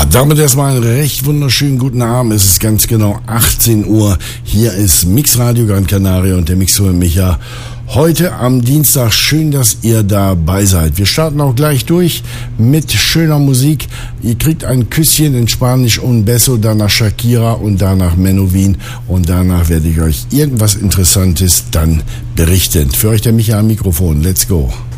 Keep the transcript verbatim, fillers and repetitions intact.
damit erstmal einen recht wunderschönen guten Abend. Es ist ganz genau achtzehn Uhr. Hier ist Mix Radio Gran Canaria und der Mixer Micha. Heute am Dienstag. Schön, dass ihr dabei seid. Wir starten auch gleich durch mit schöner Musik. Ihr kriegt ein Küsschen in Spanisch und Beso, danach Shakira und danach Menowin. Und danach werde ich euch irgendwas Interessantes dann berichten. Für euch der Micha am Mikrofon. Let's go.